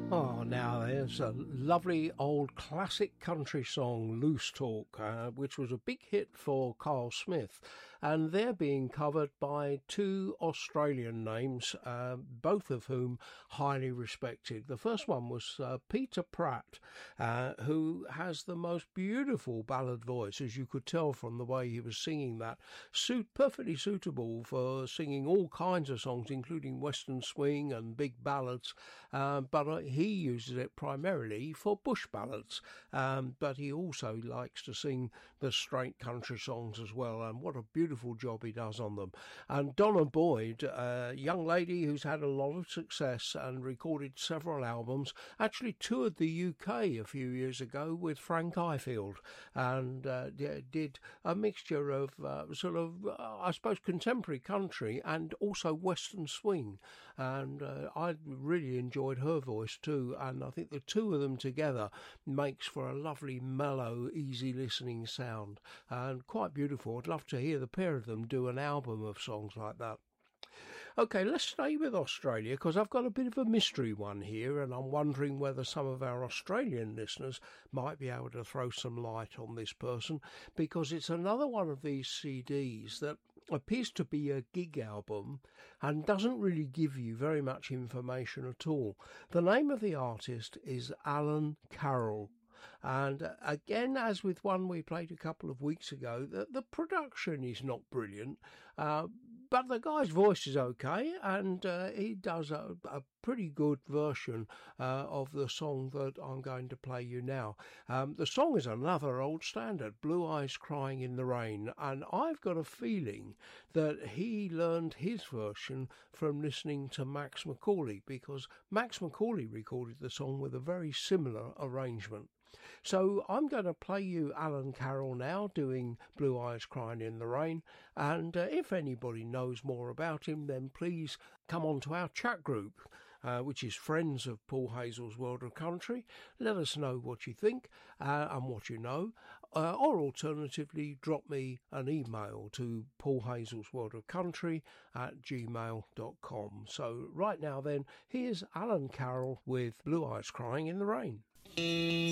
Oh, now there's a lovely old classic country song, Loose Talk, which was a big hit for Carl Smith, and they're being covered by two Australian names, both of whom highly respected. The first one was Peter Pratt, who has the most beautiful ballad voice, as you could tell from the way he was singing that, perfectly suitable for singing all kinds of songs, including western swing and big ballads, but he uses it primarily for bush ballads, but he also likes to sing the straight country songs as well, and what a beautiful job he does on them. And Donna Boyd, a young lady who's had a lot of success and recorded several albums, actually toured the UK a few years ago with Frank Ifield, and did a mixture of I suppose, contemporary country and also western swing, and I really enjoyed her voice too, and I think the two of them together makes for a lovely, mellow, easy listening sound, and quite beautiful. I'd love to hear the pair of them do an album of songs like that. OK, let's stay with Australia, because I've got a bit of a mystery one here, and I'm wondering whether some of our Australian listeners might be able to throw some light on this person, because it's another one of these CDs that appears to be a gig album and doesn't really give you very much information at all. The name of the artist is Alan Carroll. And again, as with one we played a couple of weeks ago, the production is not brilliant, but the guy's voice is okay, and he does a pretty good version of the song that I'm going to play you now. The song is another old standard, Blue Eyes Crying in the Rain, and I've got a feeling that he learned his version from listening to Max Macaulay, because Max Macaulay recorded the song with a very similar arrangement. So I'm going to play you Alan Carroll now doing Blue Eyes Crying in the Rain, and if anybody knows more about him, then please come on to our chat group, which is Friends of Paul Hazel's World of Country. Let us know what you think and what you know, or alternatively drop me an email to paulhazelsworldofcountry@gmail.com. So right now then, here's Alan Carroll with Blue Eyes Crying in the Rain.